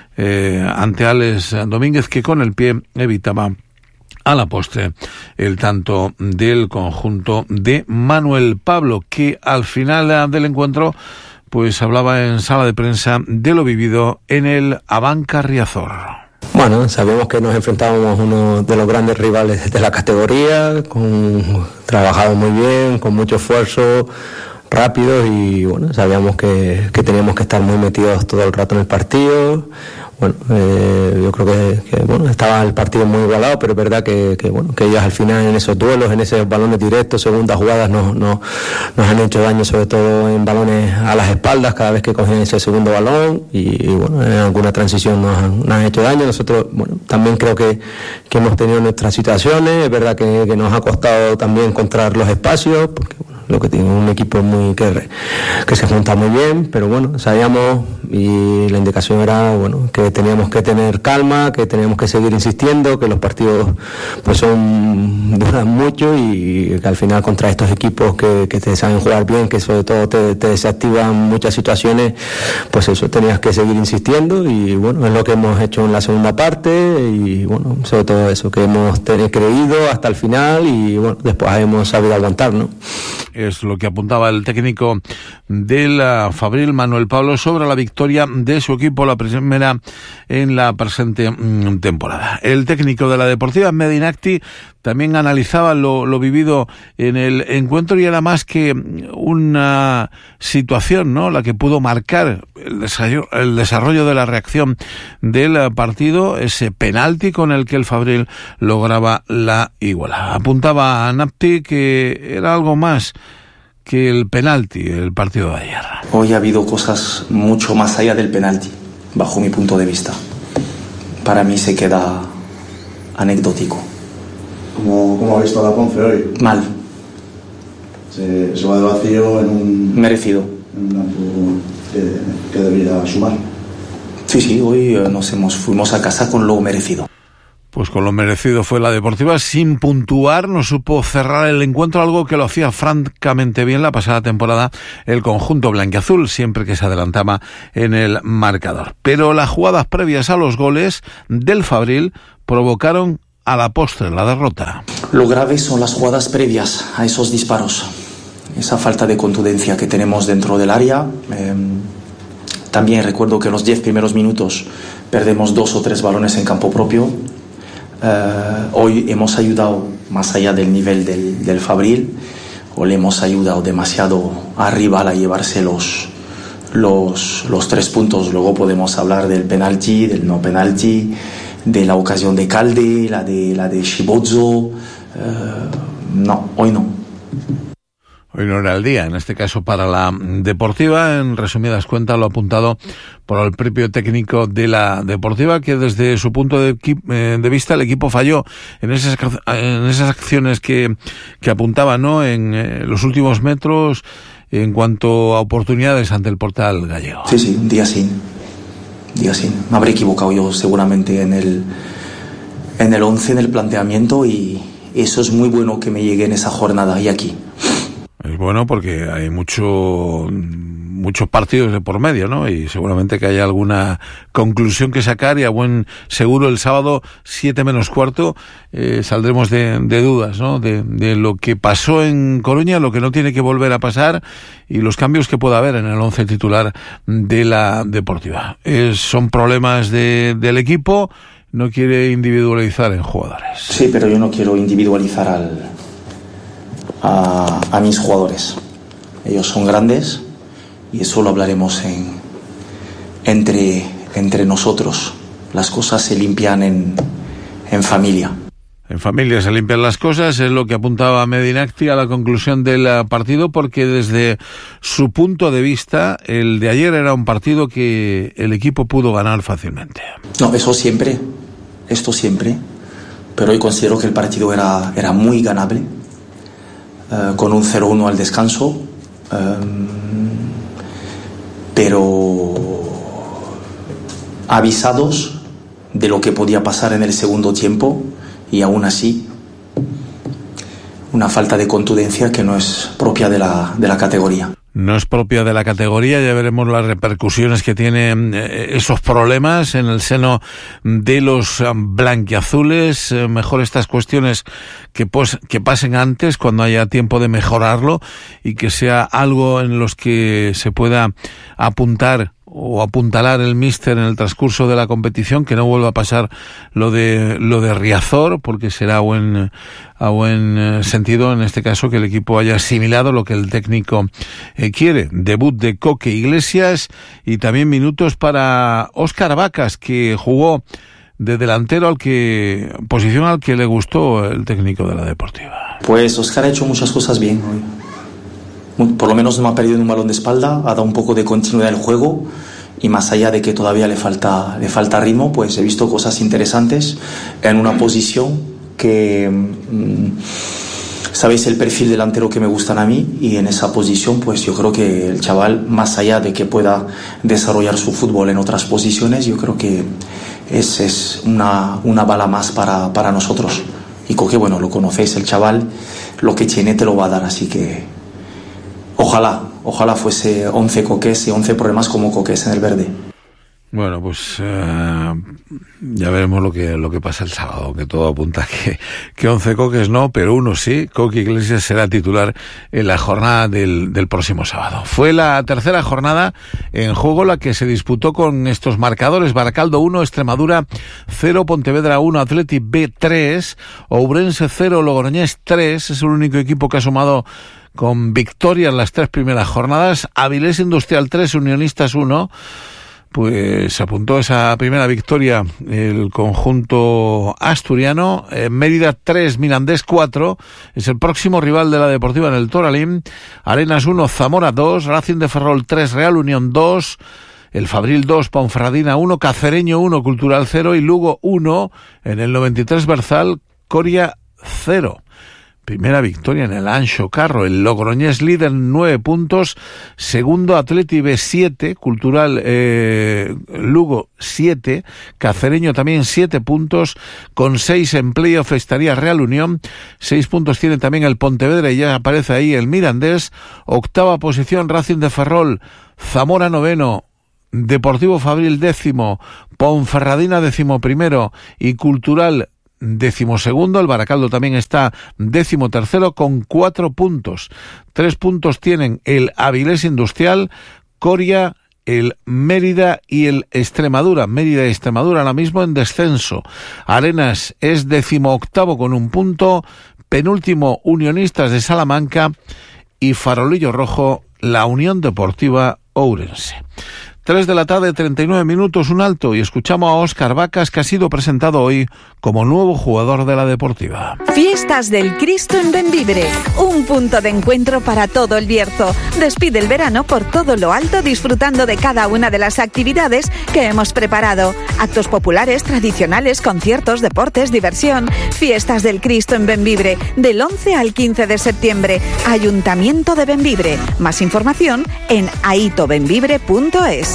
eh, ante Alex Domínguez, que con el pie evitaba a la postre el tanto del conjunto de Manuel Pablo, que al final del encuentro pues hablaba en sala de prensa de lo vivido en el Abanca Riazor. Bueno, sabemos que nos enfrentábamos a uno de los grandes rivales de la categoría, con trabajado muy bien, con mucho esfuerzo, rápidos, y bueno, sabíamos que, que teníamos que estar muy metidos todo el rato en el partido. Bueno, eh, yo creo que, que bueno, estaba el partido muy igualado, pero es verdad que, que bueno, que ellos al final en esos duelos, en esos balones directos, segundas jugadas, nos, nos, nos han hecho daño, sobre todo en balones a las espaldas, cada vez que cogen ese segundo balón, y, y bueno, en alguna transición nos han, nos han hecho daño. Nosotros, bueno, también creo que, que hemos tenido nuestras situaciones, es verdad que, que nos ha costado también encontrar los espacios, porque bueno, lo que tiene un equipo muy que, que se junta muy bien, pero bueno, sabíamos, y la indicación era bueno, que teníamos que tener calma, que teníamos que seguir insistiendo, que los partidos pues son duran mucho, y que al final contra estos equipos que, que te saben jugar bien, que sobre todo te, te desactivan muchas situaciones, pues eso, tenías que seguir insistiendo, y bueno, es lo que hemos hecho en la segunda parte, y bueno, sobre todo eso, que hemos tenido, creído hasta el final, y bueno, después hemos sabido aguantar, ¿no? Es lo que apuntaba el técnico del Fabril, Manuel Pablo, sobre la victoria de su equipo, la primera en la presente temporada. El técnico de la Deportiva, Medinacti, también analizaba lo, lo vivido en el encuentro, y era más que una situación, ¿no?, la que pudo marcar el desarrollo, el desarrollo de la reacción del partido, ese penalti con el que el Fabril lograba la iguala. Apuntaba a Napti que era algo más que el penalti, el partido de ayer. Hoy ha habido cosas mucho más allá del penalti, bajo mi punto de vista. Para mí se queda anecdótico. ¿Cómo, cómo ha visto a la Ponce hoy? Mal. Se, se va de vacío en un... Merecido. En un campo que, que debería sumar. Sí, sí, hoy nos hemos, fuimos a casa con lo merecido. Pues con lo merecido fue la Deportiva, sin puntuar, no supo cerrar el encuentro, algo que lo hacía francamente bien la pasada temporada el conjunto blanquiazul, siempre que se adelantaba en el marcador. Pero las jugadas previas a los goles del Fabril provocaron a la postre la derrota. Lo grave son las jugadas previas a esos disparos, esa falta de contundencia que tenemos dentro del área. Eh, también recuerdo que en los diez primeros minutos perdemos dos o tres balones en campo propio. Uh, hoy hemos ayudado más allá del nivel del, del Fabril, o le hemos ayudado demasiado al rival a llevarse los, los, los tres puntos. Luego podemos hablar del penalti, del no penalti, de la ocasión de Calde, la de, la de Shibozzo. Uh, no, hoy no. Hoy no era el día, en este caso para la Deportiva. En resumidas cuentas, lo apuntado por el propio técnico de la Deportiva, que desde su punto de, de vista el equipo falló en esas, en esas acciones que, que apuntaba, ¿no?, en eh, los últimos metros en cuanto a oportunidades ante el portal gallego. Sí, sí, día sin, día sin. Me habré equivocado yo seguramente en el, en el once, en el planteamiento, y eso es muy bueno que me llegue en esa jornada y aquí. Es bueno porque hay mucho, muchos partidos de por medio, ¿no? Y seguramente que haya alguna conclusión que sacar, y a buen seguro el sábado, siete menos cuarto, eh, saldremos de, de dudas, ¿no? De, de lo que pasó en Coruña, lo que no tiene que volver a pasar, y los cambios que pueda haber en el once titular de la Deportiva. Es, son problemas de, del equipo, no quiere individualizar en jugadores. Sí, pero yo no quiero individualizar al... A, a mis jugadores. Ellos son grandes, y eso lo hablaremos en, entre, entre nosotros. Las cosas se limpian en, en familia. En familia se limpian las cosas, es lo que apuntaba Medinacti a la conclusión del partido, porque desde su punto de vista el de ayer era un partido que el equipo pudo ganar fácilmente. No, eso siempre, esto siempre, pero hoy considero que el partido era, era muy ganable, eh, con un cero uno al descanso, eh, pero avisados de lo que podía pasar en el segundo tiempo, y aún así una falta de contundencia que no es propia de la, de la categoría. No es propia de la categoría, ya veremos las repercusiones que tienen esos problemas en el seno de los blanquiazules. Mejor estas cuestiones que, pues, que pasen antes, cuando haya tiempo de mejorarlo, y que sea algo en los que se pueda apuntar o apuntalar el míster en el transcurso de la competición, que no vuelva a pasar lo de lo de Riazor, porque será a buen, a buen sentido en este caso que el equipo haya asimilado lo que el técnico eh, quiere. Debut de Coque Iglesias y también minutos para Óscar Vacas, que jugó de delantero, al que posición al que le gustó el técnico de la Deportiva. Pues Óscar ha hecho muchas cosas bien hoy. Por lo menos no ha perdido en un balón de espalda, ha dado un poco de continuidad al juego, y más allá de que todavía le falta, le falta ritmo, pues he visto cosas interesantes en una posición que mmm, sabéis el perfil delantero que me gustan a mí, y en esa posición pues yo creo que el chaval, más allá de que pueda desarrollar su fútbol en otras posiciones, yo creo que es, es una, una bala más para, para nosotros. Y Coque, bueno, lo conocéis, el chaval lo que tiene te lo va a dar, así que Ojalá, ojalá fuese once Coques y once problemas como Coques en el verde. Bueno, pues uh, ya veremos lo que lo que pasa el sábado, que todo apunta que, que once Coques no, pero uno sí. Coque Iglesias será titular en la jornada del, del próximo sábado. Fue la tercera jornada en juego la que se disputó con estos marcadores: Baracaldo uno, Extremadura cero, Pontevedra uno, Athletic B tres, Ourense cero, Logroñés tres. Es el único equipo que ha sumado con victoria en las tres primeras jornadas. Avilés Industrial tres, Unionistas uno. Pues apuntó esa primera victoria el conjunto asturiano. Eh, Mérida tres, Mirandés cuatro. Es el próximo rival de la Deportiva en el Toralín. Arenas uno, Zamora dos. Racing de Ferrol tres, Real Unión dos. El Fabril dos, Ponferradina uno. Cacereño uno, Cultural cero. Y Lugo uno. En el noventa y tres Berzal, Coria cero. Primera victoria en el Anxo Carro. El Logroñés líder nueve puntos. Segundo Atleti B siete. Cultural eh, Lugo siete. Cacereño también siete puntos. Con seis en playoff estaría Real Unión. Seis puntos tiene también el Pontevedra y ya aparece ahí el Mirandés. Octava posición Racing de Ferrol. Zamora noveno. Deportivo Fabril décimo. Ponferradina décimo primero. Y Cultural décimo segundo. El Baracaldo también está décimo tercero con cuatro puntos. Tres puntos tienen el Avilés Industrial, Coria, el Mérida y el Extremadura. Mérida y Extremadura ahora mismo en descenso. Arenas es décimo octavo con un punto. Penúltimo Unionistas de Salamanca. Y Farolillo Rojo, la Unión Deportiva Ourense. Tres de la tarde, treinta y nueve minutos, un alto, y escuchamos a Óscar Vacas, que ha sido presentado hoy como nuevo jugador de la Deportiva. Fiestas del Cristo en Bembibre, un punto de encuentro para todo el Bierzo. Despide el verano por todo lo alto, disfrutando de cada una de las actividades que hemos preparado. Actos populares, tradicionales, conciertos, deportes, diversión. Fiestas del Cristo en Bembibre, del once al quince de septiembre. Ayuntamiento de Bembibre. Más información en aito bembibre punto es.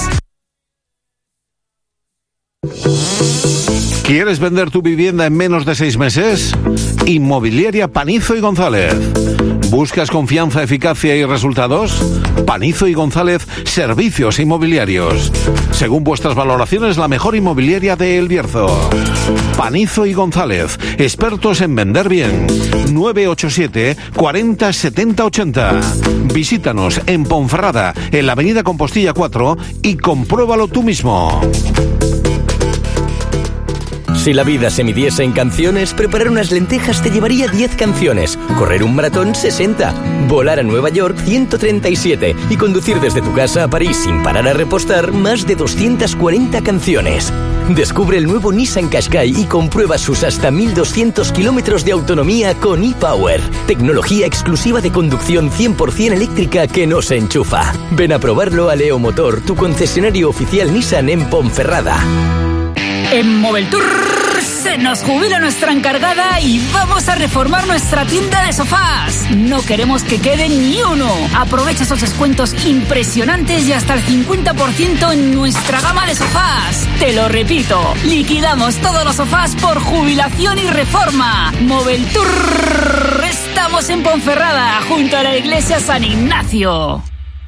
¿Quieres vender tu vivienda en menos de seis meses? Inmobiliaria Panizo y González. ¿Buscas confianza, eficacia y resultados? Panizo y González, servicios inmobiliarios. Según vuestras valoraciones, la mejor inmobiliaria de El Bierzo. Panizo y González, expertos en vender bien. nueve ocho siete, cuarenta, setenta, ochenta. Visítanos en Ponferrada, en la avenida Compostilla cuatro, y compruébalo tú mismo. Si la vida se midiese en canciones, preparar unas lentejas te llevaría diez canciones, correr un maratón sesenta, volar a Nueva York ciento treinta y siete y conducir desde tu casa a París sin parar a repostar más de doscientas cuarenta canciones. Descubre el nuevo Nissan Qashqai y comprueba sus hasta mil doscientos kilómetros de autonomía con ePower, tecnología exclusiva de conducción cien por ciento eléctrica que no se enchufa. Ven a probarlo a Leo Motor, tu concesionario oficial Nissan en Ponferrada. En Moveltour se Se nos jubila nuestra encargada y vamos a reformar nuestra tienda de sofás. No queremos que quede ni uno. Aprovecha esos descuentos impresionantes y hasta el cincuenta por ciento en nuestra gama de sofás. Te lo repito, liquidamos todos los sofás por jubilación y reforma. Moveltour. Estamos en Ponferrada, junto a la iglesia San Ignacio.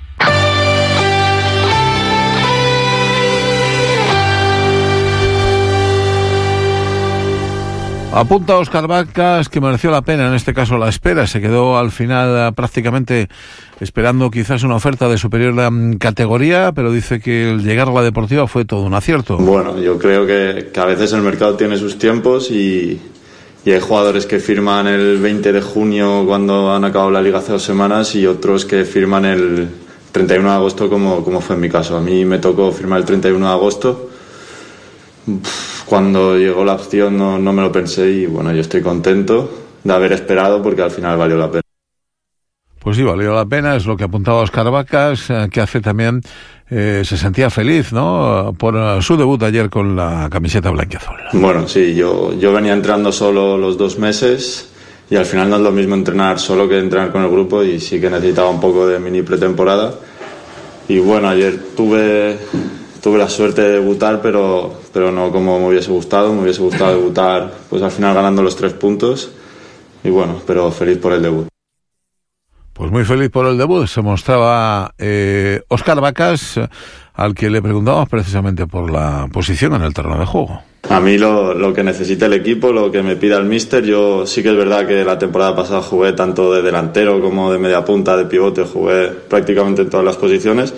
Apunta Óscar Vacas que mereció la pena, en este caso la espera. Se quedó al final prácticamente esperando quizás una oferta de superior categoría, pero dice que el llegar a la Deportiva fue todo un acierto. Bueno, yo creo que, que a veces el mercado tiene sus tiempos y, y hay jugadores que firman el veinte de junio cuando han acabado la liga hace dos semanas y otros que firman el treinta y uno de agosto como, como fue en mi caso. A mí me tocó firmar el treinta y uno de agosto. Cuando llegó la opción no, no me lo pensé y bueno, yo estoy contento de haber esperado porque al final valió la pena. Pues sí, valió la pena, es lo que apuntaba Óscar Vacas, que hace también, eh, se sentía feliz, ¿no?, por su debut ayer con la camiseta blanquiazul. Bueno, sí, yo, yo venía entrenando solo los dos meses y al final no es lo mismo entrenar solo que entrenar con el grupo y sí que necesitaba un poco de mini pretemporada. Y bueno, ayer tuve... Tuve la suerte de debutar, pero, pero no como me hubiese gustado. Me hubiese gustado debutar, pues al final ganando los tres puntos. Y bueno, pero feliz por el debut. Pues muy feliz por el debut. Se mostraba eh, Óscar Vacas, al que le preguntábamos precisamente por la posición en el terreno de juego. A mí lo, lo que necesita el equipo, lo que me pida el míster. Yo sí que es verdad que la temporada pasada jugué tanto de delantero como de media punta, de pivote. Jugué prácticamente en todas las posiciones.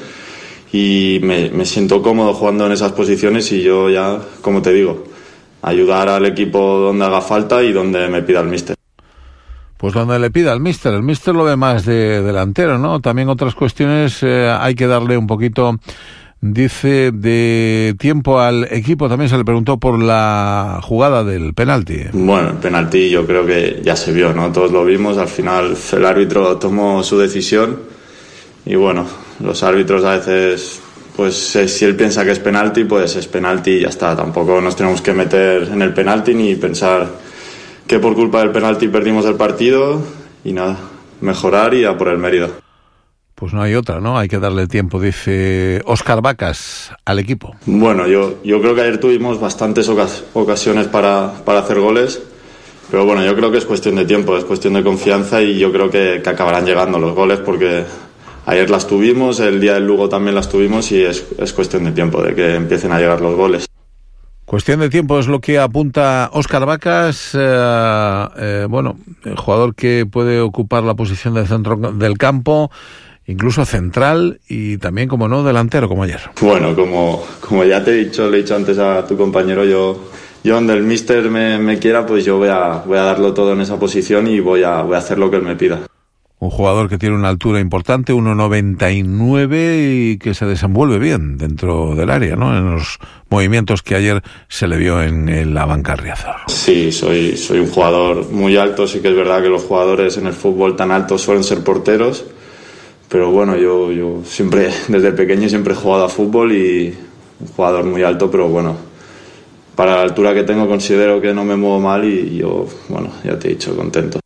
Y me, me siento cómodo jugando en esas posiciones y yo ya, como te digo, ayudar al equipo donde haga falta y donde me pida el míster. Pues donde le pida el míster. El míster lo ve más de delantero, ¿no? También otras cuestiones eh, hay que darle un poquito, dice, de tiempo al equipo. También se le preguntó por la jugada del penalti. Bueno, el penalti yo creo que ya se vio, ¿no? Todos lo vimos. Al final el árbitro tomó su decisión. Y bueno, los árbitros a veces, pues si él piensa que es penalti, pues es penalti y ya está. Tampoco nos tenemos que meter en el penalti ni pensar que por culpa del penalti perdimos el partido y nada, mejorar y a por el Mérida. Pues no hay otra, ¿no? Hay que darle tiempo, dice Óscar Vacas, al equipo. Bueno, yo, yo creo que ayer tuvimos bastantes ocas- ocasiones para, para hacer goles, pero bueno, yo creo que es cuestión de tiempo, es cuestión de confianza y yo creo que, que acabarán llegando los goles porque... Ayer las tuvimos, el día del Lugo también las tuvimos y es, es cuestión de tiempo, de que empiecen a llegar los goles. Cuestión de tiempo es lo que apunta Óscar Vacas, eh, eh, bueno, el jugador que puede ocupar la posición del centro del campo, incluso central y también, como no, delantero, como ayer. Bueno, como, como ya te he dicho, le he dicho antes a tu compañero, yo, yo donde el míster me, me quiera, pues yo voy a, voy a darlo todo en esa posición y voy a, voy a hacer lo que él me pida. Un jugador que tiene una altura importante, uno noventa y nueve, y que se desenvuelve bien dentro del área, ¿no? En los movimientos que ayer se le vio en, en la banca Riazor. Sí, soy, soy un jugador muy alto. Sí que es verdad que los jugadores en el fútbol tan altos suelen ser porteros. Pero bueno, yo, yo siempre, desde pequeño siempre he jugado a fútbol y un jugador muy alto, pero bueno, para la altura que tengo considero que no me muevo mal y yo, bueno, ya te he dicho, contento.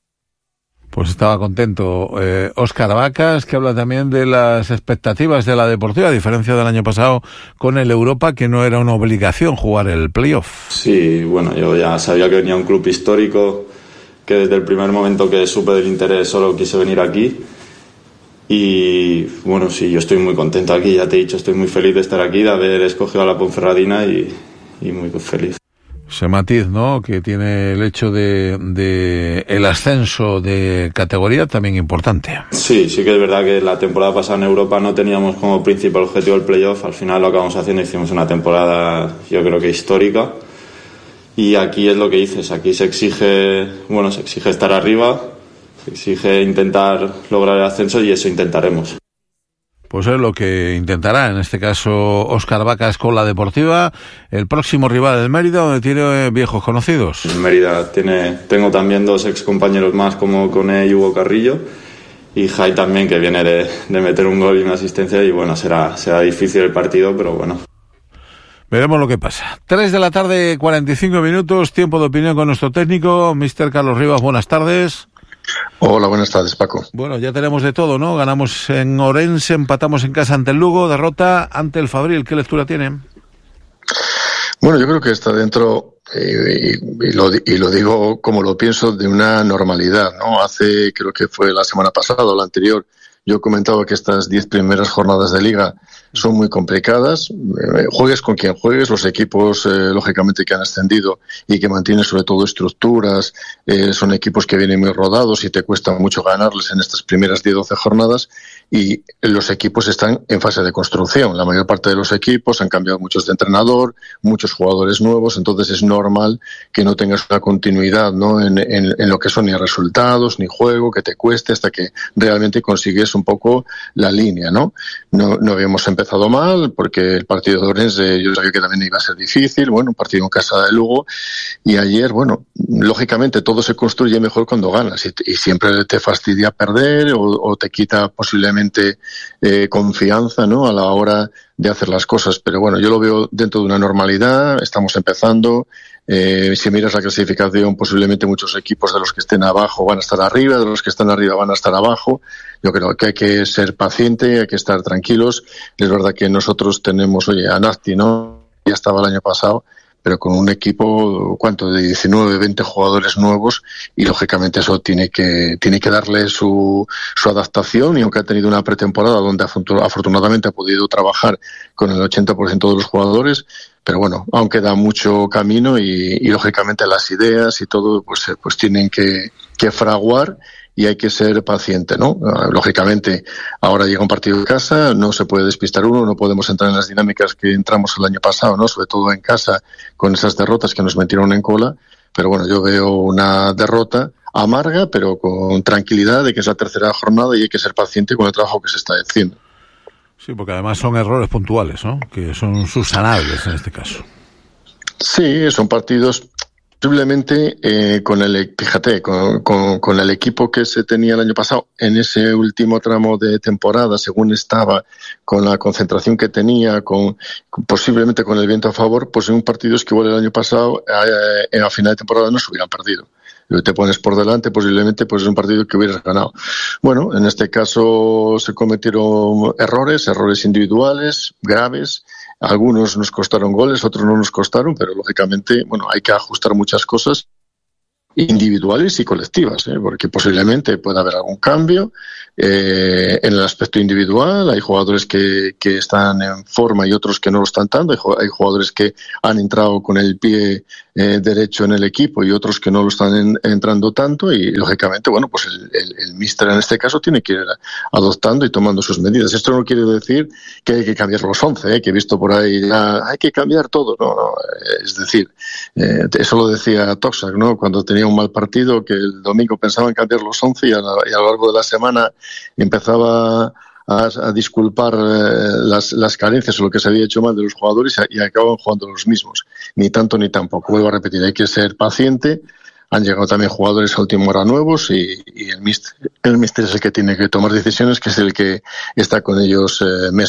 Pues estaba contento eh, Óscar Vacas, que habla también de las expectativas de la Deportiva, a diferencia del año pasado con el Europa, que no era una obligación jugar el playoff. Sí, bueno, yo ya sabía que venía un club histórico, que desde el primer momento que supe del interés solo quise venir aquí. Y bueno, sí, yo estoy muy contento aquí, ya te he dicho, estoy muy feliz de estar aquí, de haber escogido a la Ponferradina y, y muy feliz. Ese matiz, ¿no?, que tiene el hecho de, de el ascenso de categoría también importante. Sí, sí que es verdad que la temporada pasada en Europa no teníamos como principal objetivo el playoff. Al final lo acabamos haciendo, hicimos una temporada yo creo que histórica. Y aquí es lo que dices, aquí se exige, bueno, se exige estar arriba, se exige intentar lograr el ascenso y eso intentaremos. Pues es lo que intentará, en este caso, Óscar Vacas con la Deportiva, el próximo rival del Mérida, donde tiene viejos conocidos. En Mérida tiene, tengo también dos ex compañeros más como Cone y Hugo Carrillo, y Jai también, que viene de, de meter un gol y una asistencia, y bueno, será, será difícil el partido, pero bueno. Veremos lo que pasa. tres de la tarde, cuarenta y cinco minutos, tiempo de opinión con nuestro técnico, mister Carlos Rivas, buenas tardes. Hola, buenas tardes, Paco. Bueno, ya tenemos de todo, ¿no? Ganamos en Orense, empatamos en casa ante el Lugo, derrota ante el Fabril. ¿Qué lectura tiene? Bueno, yo creo que está dentro, eh, y, y, lo, y lo digo como lo pienso, de una normalidad, ¿no? Hace, creo que fue la semana pasada o la anterior, yo comentaba que estas diez primeras jornadas de Liga son muy complicadas. Eh, juegues con quien juegues, los equipos, eh, lógicamente, que han ascendido y que mantienen sobre todo estructuras, eh, son equipos que vienen muy rodados y te cuesta mucho ganarles en estas primeras diez doce jornadas, y los equipos están en fase de construcción. La mayor parte de los equipos han cambiado muchos de entrenador, muchos jugadores nuevos, entonces es normal que no tengas una continuidad, ¿no? En, en, en lo que son ni resultados, ni juego, que te cueste hasta que realmente consigues un poco la línea, ¿no? No, no habíamos empezado mal, porque el partido de Orense yo sabía que también iba a ser difícil, bueno, un partido en casa de Lugo, y ayer, bueno, lógicamente todo se construye mejor cuando ganas, y, y siempre te fastidia perder, o, o te quita posiblemente eh, confianza, ¿no? A la hora de hacer las cosas, pero bueno, yo lo veo dentro de una normalidad, estamos empezando. Eh, si miras la clasificación, posiblemente muchos equipos de los que estén abajo van a estar arriba, de los que están arriba van a estar abajo. Yo creo que hay que ser paciente, hay que estar tranquilos. Es verdad que nosotros tenemos, oye, a Nafti, ¿no? Ya estaba el año pasado, pero con un equipo, ¿cuánto? De diecinueve, veinte jugadores nuevos, y lógicamente eso tiene que tiene que darle su, su adaptación, y aunque ha tenido una pretemporada donde afortunadamente ha podido trabajar con el ochenta por ciento de los jugadores, pero bueno, aún queda mucho camino, y, y lógicamente las ideas y todo pues, pues tienen que, que fraguar, y hay que ser paciente, ¿no? Lógicamente, ahora llega un partido de casa, no se puede despistar uno, no podemos entrar en las dinámicas que entramos el año pasado, ¿no? Sobre todo en casa, con esas derrotas que nos metieron en cola, pero bueno, yo veo una derrota amarga, pero con tranquilidad de que es la tercera jornada y hay que ser paciente con el trabajo que se está haciendo. Sí, porque además son errores puntuales, ¿no? Que son subsanables en este caso. Sí, son partidos posiblemente eh, con el, fíjate, con, con, con el equipo que se tenía el año pasado en ese último tramo de temporada, según estaba, con la concentración que tenía, con posiblemente con el viento a favor, pues en partidos que igual el año pasado eh, a final de temporada no se hubieran perdido. Te pones por delante, posiblemente pues es un partido que hubieras ganado. Bueno, en este caso se cometieron errores, errores individuales, graves. Algunos nos costaron goles, otros no nos costaron, pero lógicamente, bueno, hay que ajustar muchas cosas individuales y colectivas, ¿eh? Porque posiblemente pueda haber algún cambio eh, en el aspecto individual. Hay jugadores que, que están en forma y otros que no lo están tanto. Hay, hay jugadores que han entrado con el pie eh, derecho en el equipo y otros que no lo están en, entrando tanto, y lógicamente, bueno, pues el, el, el míster en este caso tiene que ir adoptando y tomando sus medidas. Esto no quiere decir que hay que cambiar los once, ¿eh? Que he visto por ahí, ya, hay que cambiar todo. No, no, es decir, eh, eso lo decía Toxac, ¿no? Cuando tenía un mal partido, que el domingo pensaba en cambiar los once, y a, la, y a lo largo de la semana empezaba a, a disculpar eh, las, las carencias o lo que se había hecho mal de los jugadores, y, y acaban jugando los mismos. Ni tanto ni tampoco. Vuelvo a repetir, hay que ser paciente. Han llegado también jugadores a última hora nuevos, y, y el míster el míster es el que tiene que tomar decisiones, que es el que está con ellos eh, mes